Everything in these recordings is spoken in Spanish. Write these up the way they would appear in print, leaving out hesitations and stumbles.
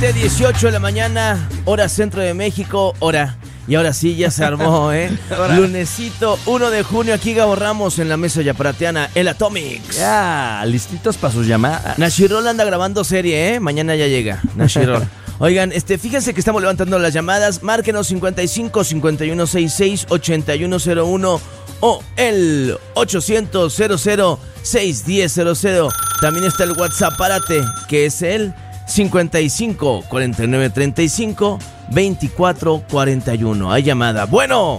7:18 de la mañana, hora centro de México, hora. Y ahora sí, ya se armó, Lunesito, 1 de junio, aquí Gabo Ramos en la mesa yaprateana, el Atomics. Ya, listitos para sus llamadas. Nashirol anda grabando serie, mañana ya llega, Nashirol. Oigan, fíjense que estamos levantando las llamadas. Márquenos 55 51 66 8101 o el 800 00 610 00. También está el WhatsApp Párate, que es el 55 49 35 24 41. Hay llamada. Bueno.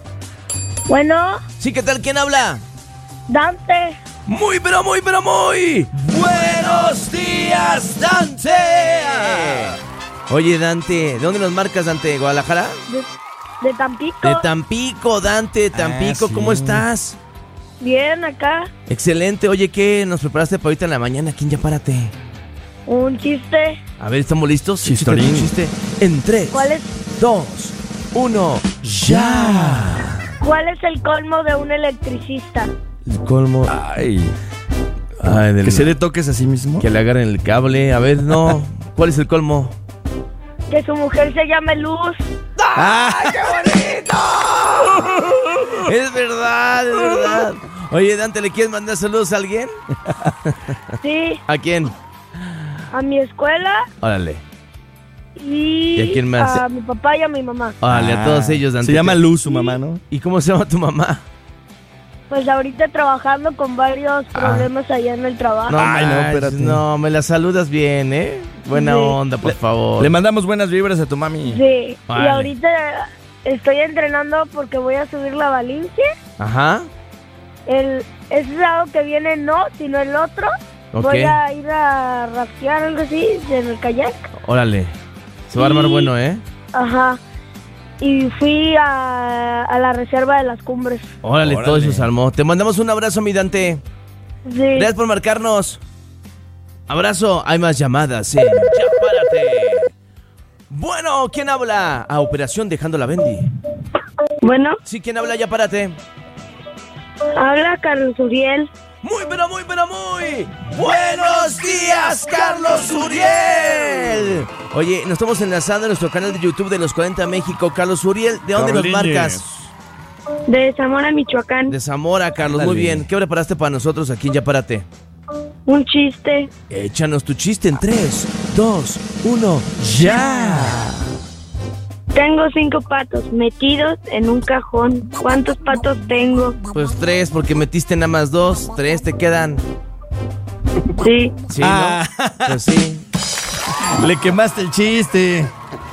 Sí, ¿qué tal? ¿Quién habla? Dante. Muy, pero muy, pero muy buenos días, Dante. Oye, Dante, ¿de dónde nos marcas, Dante? ¿Guadalajara? De Tampico. De Tampico, Dante, Tampico, sí. ¿Cómo estás? Bien, acá. Excelente. Oye, ¿qué nos preparaste para ahorita en la mañana? ¿Quién ya párate? Un chiste. A ver, ¿estamos listos? Chistorín. Chiste. En 3, ¿Cuál es? 2, 1, ya. ¿Cuál es el colmo de un electricista? El colmo. Ay, Ay, que se le toques a sí mismo. Que le agarren el cable. A ver, no. ¿Cuál es el colmo? Que su mujer se llame Luz. ¡Ay, qué bonito! Es verdad, es verdad. Oye, Dante, ¿le quieres mandar saludos a alguien? Sí, ¿A quién? a mi escuela Órale. y ¿Y a quién más? a mi papá y a mi mamá. Órale, a todos ellos, Dante. Se llama Luz, su mamá, ¿no? ¿Y cómo se llama tu mamá? Pues ahorita trabajando con varios problemas allá en el trabajo. No, Ay, no, manches, espérate. No, me la saludas bien, ¿eh? Buena Sí. onda, por favor. Le mandamos buenas vibras a tu mami. Sí, Vale. y ahorita estoy entrenando porque voy a subir la Valencia. Ajá. Ese sábado que viene no, sino el otro. Ok. Voy a ir a raftear algo así en el kayak. Órale. Se va a armar Y- bueno, ¿eh? Ajá. Y fui a la reserva de las cumbres. Órale, Órale. todo eso se armó. Te mandamos un abrazo, mi Dante. Sí. Gracias por marcarnos. Abrazo. Hay más llamadas, Ya párate. Bueno, ¿quién habla? A Operación Dejando la Bendy. Bueno, Sí, ¿quién habla? Ya párate. habla Carlos Uriel. Muy, pero muy, pero muy buenos días, Carlos Uriel. Oye, nos estamos enlazando en nuestro canal de YouTube de Los 40 México. Carlos Uriel, ¿de dónde nos Carolines. marcas? De Zamora, Michoacán. De Zamora, Carlos. Dale. Muy bien. ¿Qué preparaste para nosotros aquí en Ya Párate? Un chiste. Échanos tu chiste en 3, 2, 1, ¡ya! Tengo 5 patos metidos en un cajón. ¿Cuántos patos tengo? Pues 3, porque metiste nada más 2. 3 te quedan. Sí. Sí, ¿no? Pues sí. Le quemaste el chiste.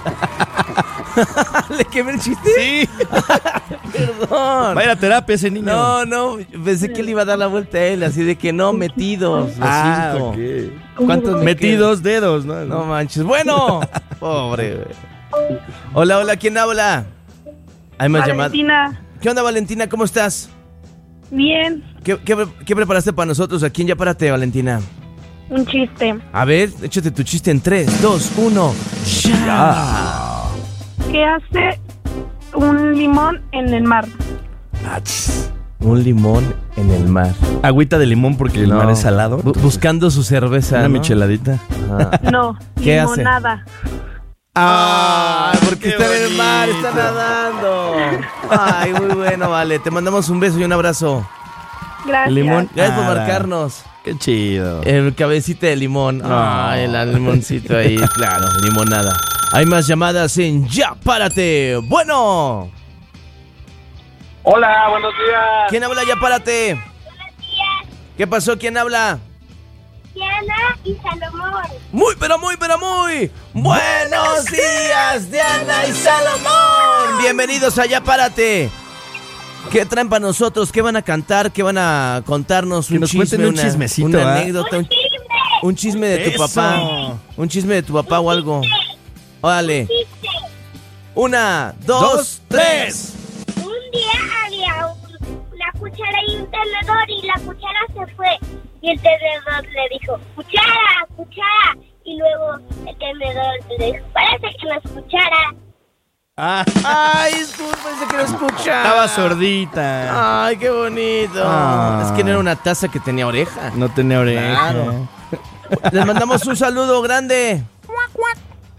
¿Le quemé el chiste? Sí. Perdón. Va a ir a terapia ese niño. No, pensé que le iba a dar la vuelta a él, así de que no, metidos los 5. ok. ¿Cuántos me Metidos dedos, ¿no? No manches. Bueno, pobre, güey. Hola, ¿quién habla? Hay más llamadas. Valentina. ¿Qué onda, Valentina? ¿Cómo estás? Bien. ¿Qué preparaste para nosotros aquí en Ya Párate, Valentina? Un chiste. A ver, échate tu chiste en 3, 2, 1, ¡ya! ¿Qué hace un limón en el mar? Un limón en el mar. Agüita de limón porque el No. mar es salado. Buscando su cerveza, Una ¿no? micheladita. Ajá. No, ¿Qué hace? limonada. Ay, porque qué está en el mar, bonito. está nadando. Ay, muy bueno, vale. Te mandamos un beso y un abrazo. Gracias. Limón. Gracias por Nada. marcarnos. Qué chido. El cabecita de limón. Ay, el limoncito ahí, claro, limonada. Hay más llamadas en Ya Párate. Bueno. Hola, buenos días. ¿Quién habla? Ya Párate. ¿Qué pasó? ¿Quién habla? Diana y Salomón. Muy, pero muy, pero muy buenos días, Diana y Salomón. Bienvenidos a Ya Párate. ¿Qué traen para nosotros? ¿Qué van a cantar? ¿Qué van a contarnos? Que nos cuenten un chismecito, una ¿ah? anécdota, un chisme de tu Eso. papá. Un chisme de tu papá o algo. Órale. 1, 2, 3. Un día había una cuchara y un tenedor y la cuchara se fue y el tenedor le dijo, cuchara, cuchara, y luego el tenedor le dijo, parece que no es cuchara. Ay, disculpe, pensé que no escuchaba. Estaba sordita. Ay, qué bonito. Ah. Es que no era una taza que tenía oreja. No tenía oreja. Claro. Les mandamos un saludo grande.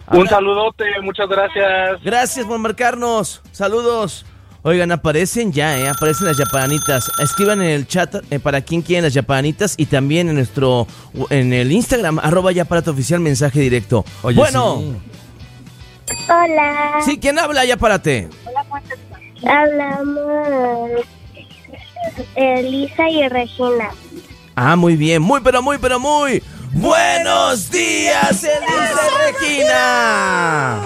Un saludote, muchas gracias. Gracias por marcarnos. Saludos. Oigan, aparecen ya, aparecen las yapanitas. Escriban en el chat para quién quieren las yapanitas y también en el Instagram, @yaparatooficial, mensaje directo. Oye, bueno. sí. Hola. Sí, ¿quién habla? Yapárate. Hablamos Elisa y Regina. Ah, muy bien. Muy, pero muy, pero muy. ¡Buenos días, Elisa y Regina!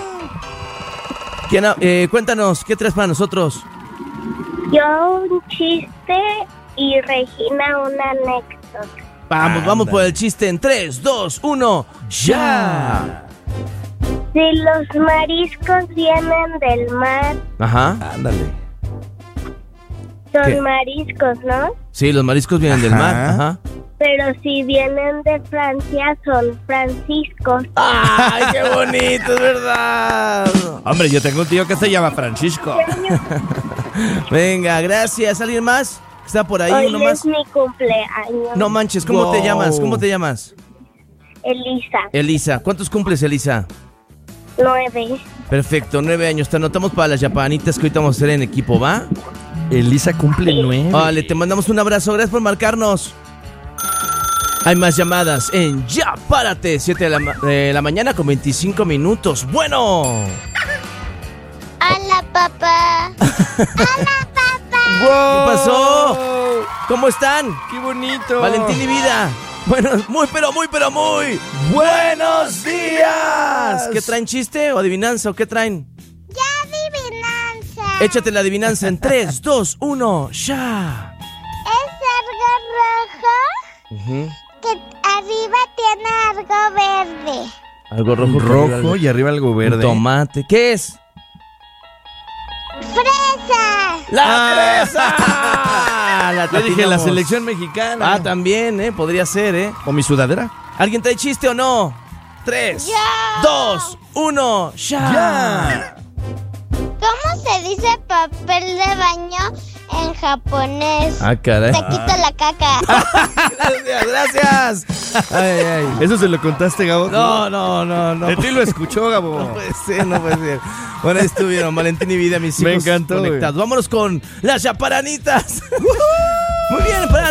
Cuéntanos, ¿qué traes para nosotros? Yo un chiste y Regina una anécdota. Vamos por el chiste en 3, 2, 1, ¡ya! Si los mariscos vienen del mar, Ajá. Ándale. son ¿Qué? mariscos, ¿no? Sí, los mariscos vienen del mar. Ajá. Pero si vienen de Francia, son franciscos. ¡Ay, qué bonito, es verdad! Hombre, yo tengo un tío que se llama Francisco. Venga, gracias. ¿Alguien más? ¿Está por ahí? Hoy ¿Uno más? es mi cumpleaños. No manches, ¿cómo te Wow. llamas? ¿Cómo te llamas? Elisa, Elisa. ¿Cuántos cumples, Elisa? 9. Perfecto, 9 años. Te anotamos para las yapanitas que ahorita vamos a hacer en equipo, ¿va? Elisa cumple 9. Vale, te mandamos un abrazo. Gracias por marcarnos. Hay más llamadas en Ya Párate, 7 de la mañana con 25 minutos. Bueno. Hola, papá. ¿Qué pasó? ¿Cómo están? ¡Qué bonito! Valentín y Vida. Bueno, muy, pero muy, pero muy. ¡Buenos días! ¿Qué traen, chiste o adivinanza o qué traen? Ya adivinanza. Échate la adivinanza en 3, 2, 1, ya. Es algo rojo que arriba tiene algo verde. Algo rojo. Rojo y arriba algo verde. Tomate. ¿Qué es? ¡Fresa! ¡La fresa! Yo dije la selección mexicana. Ah, también, podría ser, ¿O mi sudadera? ¿Alguien trae chiste o no? 3, Ya. 2, 1, ya. ¿Cómo se dice papel de baño en japonés? Ah, caray. Te quito la caca. Gracias. Ay, ay. ¿Eso se lo contaste, Gabo? No. De ti lo escuchó, Gabo. No puede ser. Bueno, ahí estuvieron Valentín y Vida, mis hijos Me encantó, conectados. Vámonos con las chaparanitas. Muy bien, para